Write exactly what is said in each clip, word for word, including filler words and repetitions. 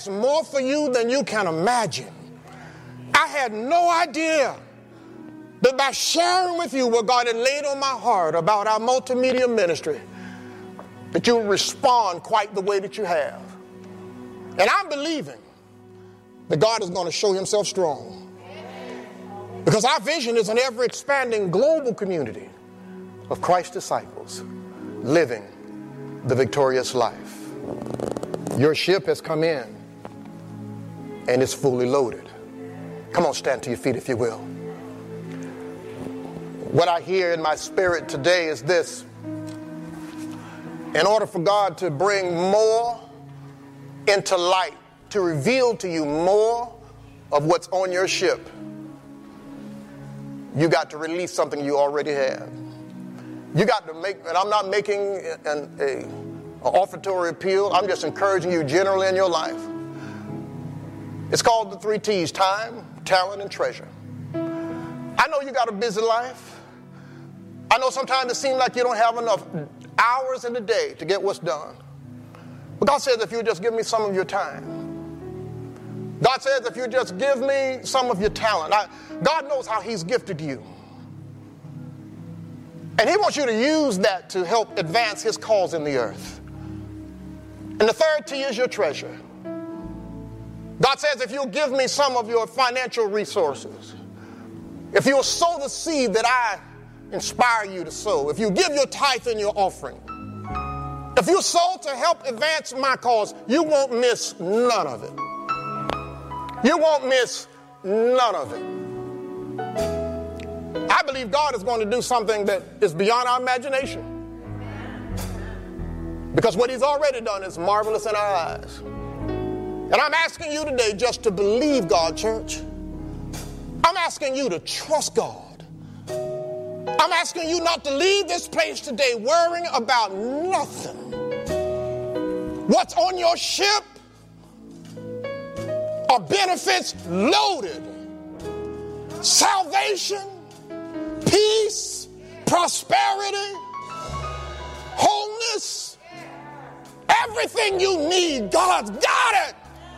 has more for you than you can imagine. I had no idea that by sharing with you what God had laid on my heart about our multimedia ministry, that you would respond quite the way that you have. And I'm believing that God is going to show himself strong. Because our vision is an ever-expanding global community of Christ's disciples living the victorious life. Your ship has come in and it's fully loaded. Come on, stand to your feet if you will. What I hear in my spirit today is this. In order for God to bring more into light, to reveal to you more of what's on your ship, you got to release something you already have. You got to make, and I'm not making an, a, an offertory appeal. I'm just encouraging you generally in your life. It's called the three T's: time, talent, and treasure. I know you got a busy life. I know sometimes it seems like you don't have enough hours in the day to get what's done. But God says if you just give me some of your time. God says if you just give me some of your talent. I, God knows how he's gifted you. And he wants you to use that to help advance his cause in the earth. And the third T is your treasure. God says if you'll give me some of your financial resources, if you'll sow the seed that I inspire you to sow, if you give your tithe and your offering, if you sow to help advance my cause, you won't miss none of it. You won't miss none of it. I believe God is going to do something that is beyond our imagination. Because what he's already done is marvelous in our eyes. And I'm asking you today just to believe God, church. I'm asking you to trust God. I'm asking you not to leave this place today worrying about nothing. What's on your ship are benefits loaded. Salvation, peace, prosperity, wholeness, everything you need, God's got it.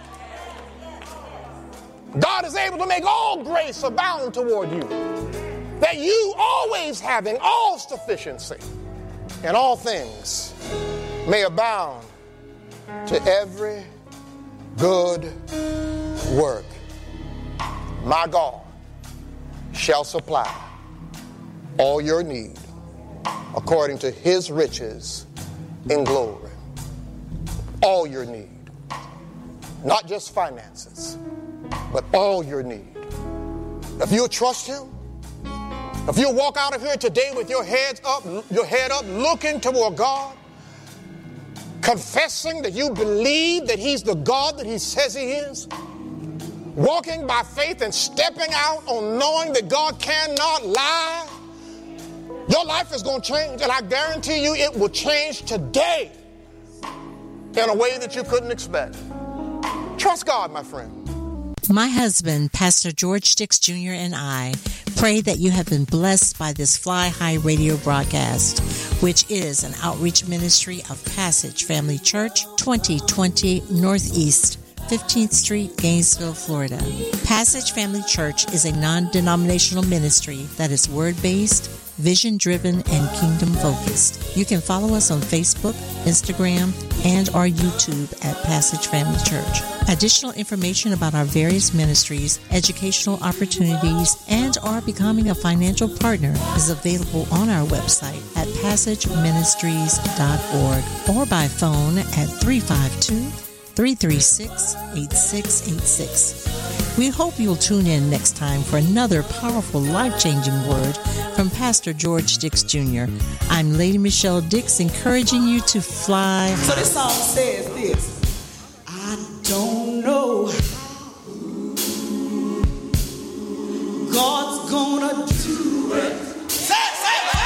God is able to make all grace abound toward you, that you always having all sufficiency in all things may abound to every good work. My God shall supply all your need according to his riches in glory. All your need. Not just finances, but all your need. If you'll trust him, if you'll walk out of here today with your heads up, your head up, looking toward God, confessing that you believe that he's the God that he says he is, walking by faith and stepping out on knowing that God cannot lie, your life is going to change, and I guarantee you it will change today in a way that you couldn't expect. Trust God, my friend. My husband, Pastor George Dix Junior, and I pray that you have been blessed by this Fly High radio broadcast, which is an outreach ministry of Passage Family Church, twenty twenty Northeast fifteenth Street, Gainesville, Florida. Passage Family Church is a non-denominational ministry that is word-based, vision-driven, and kingdom-focused. You can follow us on Facebook, Instagram, and our YouTube at Passage Family Church. Additional information about our various ministries, educational opportunities, and our becoming a financial partner is available on our website at passage ministries dot org or by phone at three five two, three three six, eight six eight six. We hope you'll tune in next time for another powerful, life-changing word from Pastor George Dix Junior I'm Lady Michelle Dix, encouraging you to fly. So this song says this.